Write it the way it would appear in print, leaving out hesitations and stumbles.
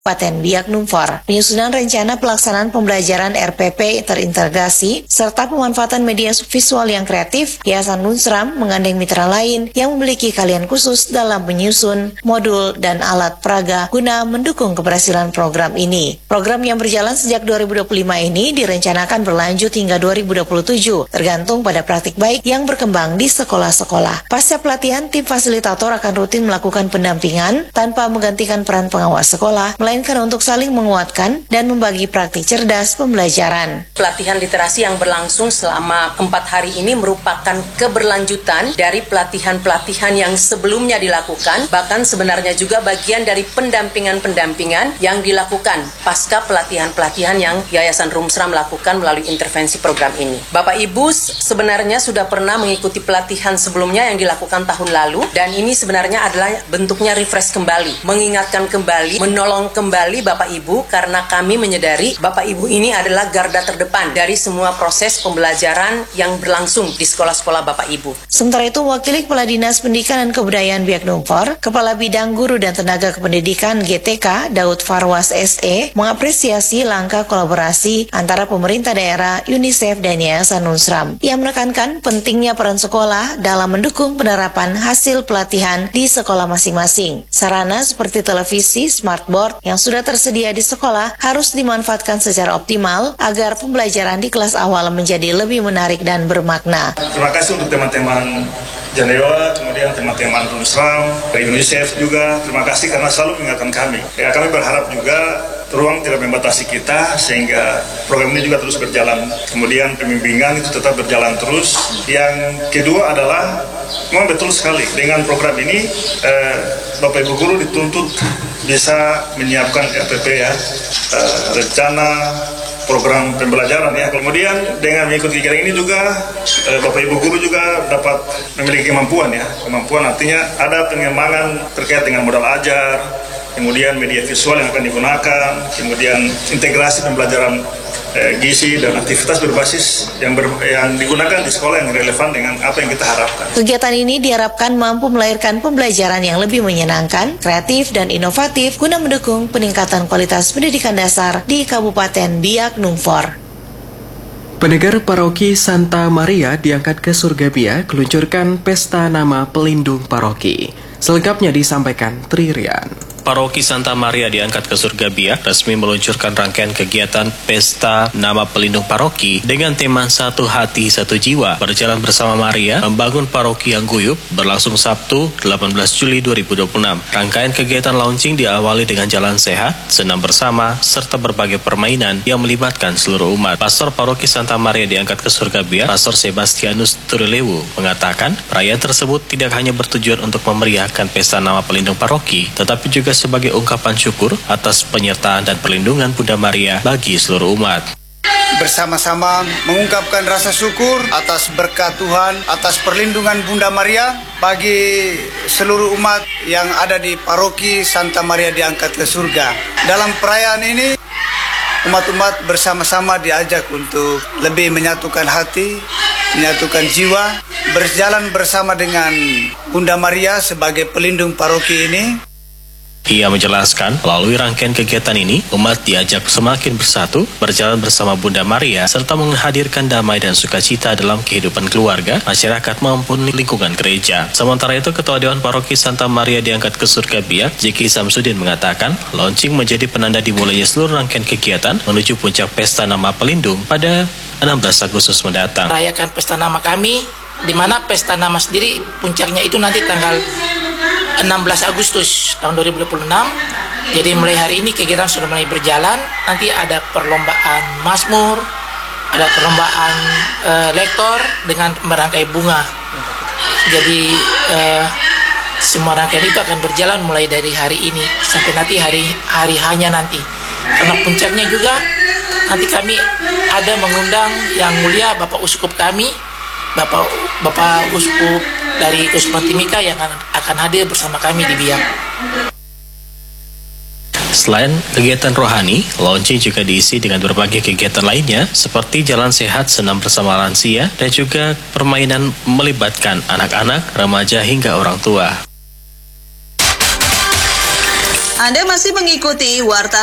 Kabupaten Biak Numfor. Penyusunan rencana pelaksanaan pembelajaran RPP terintegrasi serta pemanfaatan media visual yang kreatif, Yayasan Nunsram menggandeng mitra lain yang memiliki keahlian khusus dalam menyusun modul dan alat peraga guna mendukung keberhasilan program ini. Program yang berjalan sejak 2025 ini direncanakan berlanjut hingga 2027, tergantung pada praktik baik yang berkembang di sekolah-sekolah. Pasca pelatihan, tim fasilitator akan rutin melakukan pendampingan tanpa menggantikan peran pengawas sekolah, melainkan untuk saling menguatkan dan membagi praktik cerdas pembelajaran. Pelatihan literasi yang berlangsung selama 4 hari ini merupakan keberlanjutan dari pelatihan-pelatihan yang sebelumnya dilakukan, bahkan sebenarnya juga bagian dari pendampingan-pendampingan yang dilakukan pasca pelatihan-pelatihan yang Yayasan Rumsram lakukan melalui intervensi program ini. Bapak Ibu sebenarnya sudah pernah mengikuti pelatihan sebelumnya yang dilakukan tahun lalu, dan ini sebenarnya adalah bentuknya refresh kembali, mengingatkan kembali, menolong kembali Bapak Ibu, karena kami menyadari Bapak Ibu ini adalah garda terdepan dari semua proses pembelajaran yang berlangsung di sekolah-sekolah Bapak Ibu. Sementara itu, Wakil Kepala Dinas Pendidikan dan Kebudayaan Biak Numfor, Kepala Bidang Guru dan Tenaga Kependidikan GTK, Daud Farwas SE, mengapresiasi langkah kolaborasi antara pemerintah daerah, UNICEF, dan Yayasan Nunsram. Ia menekankan pentingnya peran sekolah dalam mendukung penerapan hasil pelatihan di sekolah masing-masing. Sarana seperti televisi, smartboard yang sudah tersedia di sekolah harus dimanfaatkan secara optimal agar pembelajaran di kelas awal menjadi lebih menarik dan bermakna. Terima kasih untuk teman-teman Janewa, kemudian teman-teman Nunsram, UNICEF juga. Terima kasih karena selalu mengingatkan kami. Kami berharap juga ruang tidak membatasi kita sehingga program ini juga terus berjalan. Kemudian pembimbingan itu tetap berjalan terus. Yang kedua adalah memang betul sekali dengan program ini Bapak Ibu guru dituntut bisa menyiapkan RPP ya, rencana program pembelajaran ya. Kemudian dengan mengikuti kegiatan ini juga Bapak Ibu guru juga dapat memiliki kemampuan ya. Kemampuan artinya ada pengembangan terkait dengan modal ajar, kemudian media visual yang akan digunakan, kemudian integrasi pembelajaran gizi dan aktivitas berbasis yang digunakan di sekolah yang relevan dengan apa yang kita harapkan. Kegiatan ini diharapkan mampu melahirkan pembelajaran yang lebih menyenangkan, kreatif, dan inovatif guna mendukung peningkatan kualitas pendidikan dasar di Kabupaten Biak Numfor. Pendengar, Paroki Santa Maria diangkat ke surga Biak meluncurkan pesta nama pelindung paroki. Selengkapnya disampaikan Tri Rian. Paroki Santa Maria diangkat ke surga Biak resmi meluncurkan rangkaian kegiatan Pesta Nama Pelindung Paroki dengan tema Satu Hati Satu Jiwa berjalan bersama Maria membangun paroki yang guyup berlangsung Sabtu 18 Juli 2026. Rangkaian kegiatan launching diawali dengan jalan sehat, senam bersama, serta berbagai permainan yang melibatkan seluruh umat. Pastor Paroki Santa Maria diangkat ke surga Biak, Pastor Sebastianus Turilewu, mengatakan perayaan tersebut tidak hanya bertujuan untuk memeriahkan Pesta Nama Pelindung Paroki, tetapi juga sebagai ungkapan syukur atas penyertaan dan perlindungan Bunda Maria bagi seluruh umat. Bersama-sama mengungkapkan rasa syukur atas berkat Tuhan, atas perlindungan Bunda Maria bagi seluruh umat yang ada di Paroki Santa Maria diangkat ke surga. Dalam perayaan ini, umat-umat bersama-sama diajak untuk lebih menyatukan hati, menyatukan jiwa, berjalan bersama dengan Bunda Maria sebagai pelindung paroki ini. Ia menjelaskan, melalui rangkaian kegiatan ini, umat diajak semakin bersatu, berjalan bersama Bunda Maria, serta menghadirkan damai dan sukacita dalam kehidupan keluarga, masyarakat maupun lingkungan gereja. Sementara itu, Ketua Dewan Paroki Santa Maria diangkat ke surga Biak, Jeki Samsudin mengatakan, launching menjadi penanda dimulainya seluruh rangkaian kegiatan menuju puncak Pesta Nama Pelindung pada 16 Agustus mendatang. Rayakan Pesta Nama kami, di mana Pesta Nama sendiri puncaknya itu nanti tanggal 16 Agustus tahun 2026. Jadi mulai hari ini kegiatan sudah mulai berjalan. Nanti ada perlombaan mazmur, ada perlombaan lektor dengan merangkai bunga. Jadi semua rangkaian itu akan berjalan mulai dari hari ini sampai nanti hari hanya nanti. Karena puncaknya juga nanti kami ada mengundang yang mulia Bapak Uskup kami, Bapak Uskup dari Keuskupan Timika yang akan hadir bersama kami di Biak. Selain kegiatan rohani, launching juga diisi dengan berbagai kegiatan lainnya seperti jalan sehat, senam bersama lansia, dan juga permainan melibatkan anak-anak, remaja hingga orang tua. Anda masih mengikuti Warta